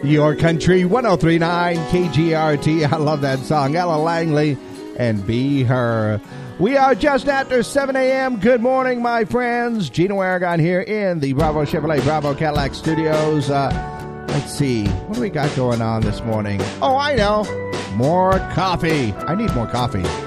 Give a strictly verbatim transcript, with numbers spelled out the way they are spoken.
Your Country one oh three point nine K G R T. I love that song. Ella Langley and Be Her. We are just after seven a.m. Good morning, my friends. Gino Aragon here in the Bravo Chevrolet Bravo Cadillac Studios. Uh, let's see. What do we got going on this morning? Oh, I know. More coffee. I need more coffee.